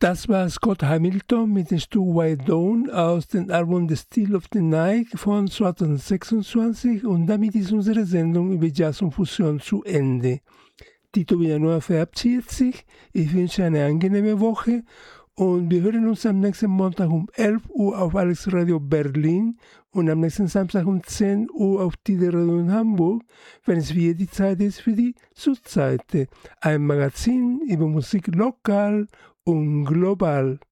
Das war Scott Hamilton mit dem Stück White Dawn aus dem Album The Still of the Night von 2026 und damit ist unsere Sendung über Jazz und Fusion zu Ende. Tito Villanueva verabschiedet sich. Ich wünsche eine angenehme Woche und wir hören uns am nächsten Montag um 11 Uhr auf Alex Radio Berlin und am nächsten Samstag um 10 Uhr auf Tide Radio in Hamburg, wenn es wieder die Zeit ist für die Südseite, ein Magazin über Musik lokal und global.